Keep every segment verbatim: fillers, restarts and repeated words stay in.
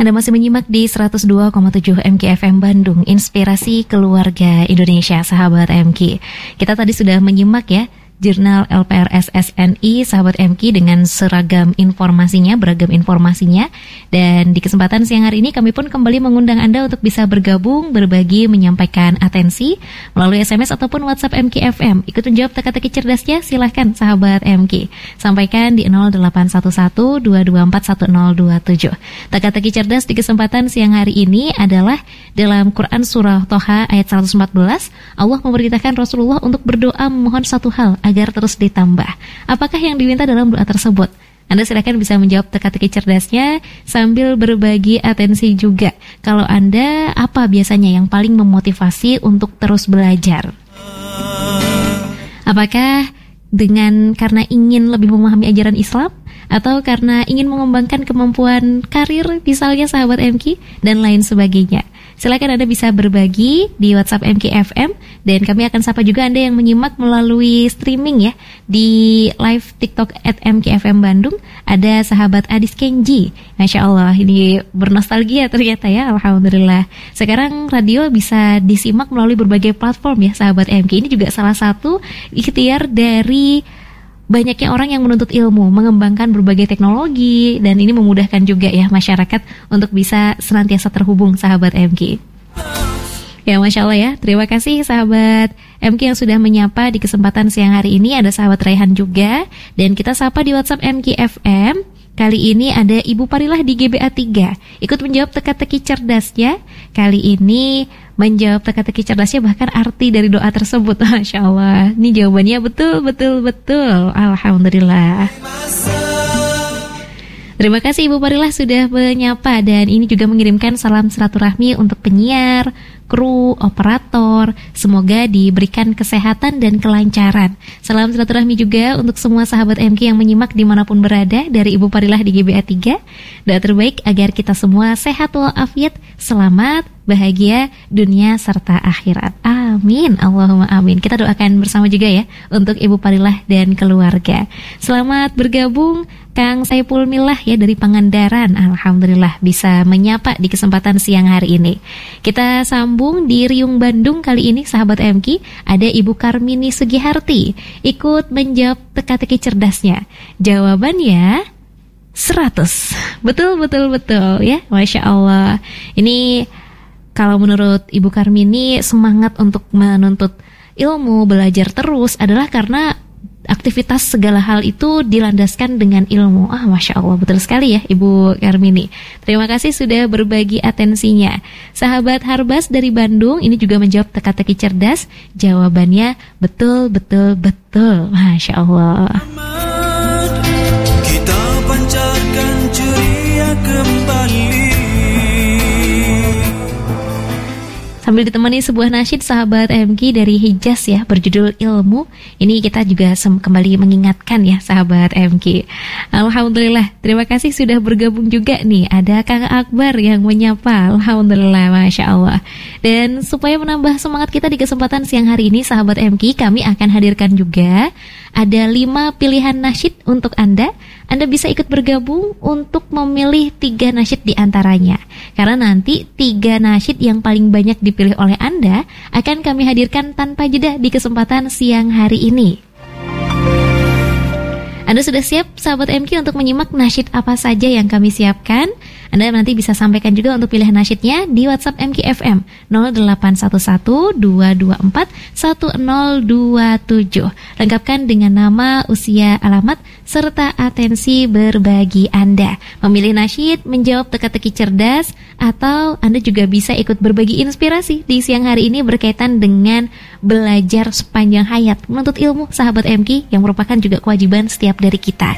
Anda masih menyimak di seratus dua koma tujuh M K F M Bandung, Inspirasi Keluarga Indonesia, sahabat M K. Kita tadi sudah menyimak ya Jurnal L P R S S N I, sahabat M K, dengan seragam informasinya, beragam informasinya. Dan di kesempatan siang hari ini kami pun kembali mengundang Anda untuk bisa bergabung, berbagi, menyampaikan atensi melalui S M S ataupun WhatsApp M K F M. Ikut menjawab teka-teki cerdasnya, silahkan sahabat M K. Sampaikan di nol delapan satu satu dua dua empat satu nol dua tujuh. Teka-teki cerdas di kesempatan siang hari ini adalah dalam Quran Surah Toha ayat seratus empat belas. Allah memerintahkan Rasulullah untuk berdoa memohon satu hal agar terus ditambah. Apakah yang diminta dalam doa tersebut? Anda silakan bisa menjawab teka-teki cerdasnya sambil berbagi atensi juga. Kalau Anda, apa biasanya yang paling memotivasi untuk terus belajar? Apakah dengan karena ingin lebih memahami ajaran Islam, atau karena ingin mengembangkan kemampuan karir, misalnya sahabat M K, dan lain sebagainya? Silakan Anda bisa berbagi di WhatsApp M K F M, dan kami akan sapa juga Anda yang menyimak melalui streaming ya di live TikTok at M K F M Bandung. Ada sahabat Adis Kenji, Masya Allah, ini bernostalgia ternyata ya, Alhamdulillah. Sekarang radio bisa disimak melalui berbagai platform ya sahabat M K. Ini juga salah satu ikhtiar dari banyaknya orang yang menuntut ilmu, mengembangkan berbagai teknologi, dan ini memudahkan juga ya masyarakat untuk bisa senantiasa terhubung sahabat M K. Ya, Masya Allah ya, terima kasih sahabat M K yang sudah menyapa di kesempatan siang hari ini. Ada sahabat Raihan juga, dan kita sapa di WhatsApp M K F M. Kali ini ada Ibu Parilah di G B A tiga, ikut menjawab teka-teki cerdasnya. Kali ini menjawab teka-teki cerdasnya bahkan arti dari doa tersebut. Masya Allah, ini jawabannya betul, betul, betul. Alhamdulillah. Terima kasih Ibu Parilah sudah menyapa, dan ini juga mengirimkan salam silaturahmi untuk penyiar, kru, operator. Semoga diberikan kesehatan dan kelancaran. Salam silaturahmi juga untuk semua sahabat M K yang menyimak dimanapun berada dari Ibu Parilah di G B A tiga. Doa terbaik agar kita semua sehat walafiat, selamat, bahagia dunia serta akhirat. Amin, Allahumma amin. Kita doakan bersama juga ya untuk Ibu Parilah dan keluarga. Selamat bergabung Kang Saipul Milah ya dari Pangandaran. Alhamdulillah bisa menyapa di kesempatan siang hari ini. Kita sambung di Riung Bandung kali ini sahabat M K. Ada Ibu Karmini Sugiharti ikut menjawab teka-teki cerdasnya. Jawabannya seratus. Betul, betul, betul ya. Masya Allah. Ini kalau menurut Ibu Karmini, semangat untuk menuntut ilmu, belajar terus adalah karena aktivitas segala hal itu dilandaskan dengan ilmu. Ah, Masya Allah, betul sekali ya Ibu Karmini. Terima kasih sudah berbagi atensinya. Sahabat Harbas dari Bandung ini juga menjawab teka-teki cerdas. Jawabannya betul, betul, betul. Masya Allah. Kita pancarkan ceria kembali. Sambil ditemani sebuah nasyid sahabat M K dari Hijaz ya, berjudul Ilmu. Ini kita juga sem- kembali mengingatkan ya sahabat M K. Alhamdulillah, terima kasih sudah bergabung juga nih. Ada Kang Akbar yang menyapa. Alhamdulillah, Masya Allah. Dan supaya menambah semangat kita di kesempatan siang hari ini sahabat M K, kami akan hadirkan juga ada lima pilihan nasyid untuk Anda. Anda bisa ikut bergabung untuk memilih tiga nasyid di antaranya. Karena nanti tiga nasyid yang paling banyak dipilih oleh Anda akan kami hadirkan tanpa jeda di kesempatan siang hari ini. Anda sudah siap sahabat M K untuk menyimak nasyid apa saja yang kami siapkan? Anda nanti bisa sampaikan juga untuk pilihan nasyidnya di WhatsApp M K F M nol delapan satu satu dua dua empat satu nol dua tujuh. Lengkapkan dengan nama, usia, alamat, serta atensi berbagi Anda. Memilih nasyid, menjawab teka-teki cerdas, atau Anda juga bisa ikut berbagi inspirasi di siang hari ini berkaitan dengan belajar sepanjang hayat, menuntut ilmu sahabat M K yang merupakan juga kewajiban setiap dari kita.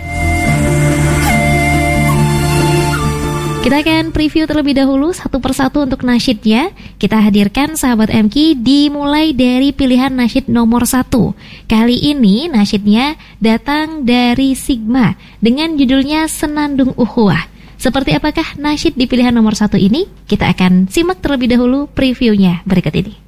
Kita akan preview terlebih dahulu satu persatu untuk nasyidnya. Kita hadirkan sahabat M K dimulai dari pilihan nasyid nomor satu. Kali ini nasyidnya datang dari Sigma dengan judulnya Senandung Ukhuwah. Seperti apakah nasyid di pilihan nomor satu ini? Kita akan simak terlebih dahulu previewnya berikut ini.